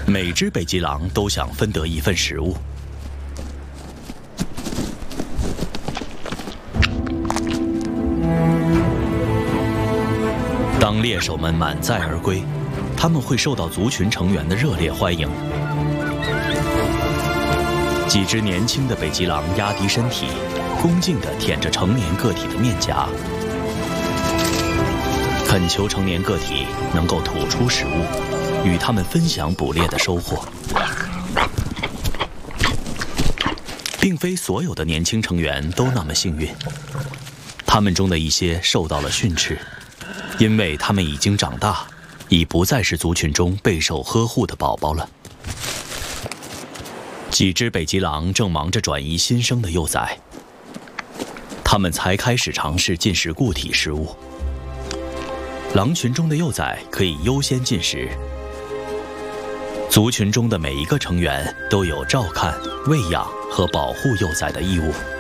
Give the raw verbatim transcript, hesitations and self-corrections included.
每只北极狼都想分得一份食物。当猎手们满载而归，他们会受到族群成员的热烈欢迎。几只年轻的北极狼压低身体，恭敬地舔着成年个体的面颊，恳求成年个体能够吐出食物，与他们分享捕猎的收获。并非所有的年轻成员都那么幸运，他们中的一些受到了训斥，因为他们已经长大，已不再是族群中备受呵护的宝宝了。几只北极狼正忙着转移新生的幼崽，它们才开始尝试进食固体食物。狼群中的幼崽可以优先进食。族群中的每一个成员都有照看、喂养和保护幼崽的义务。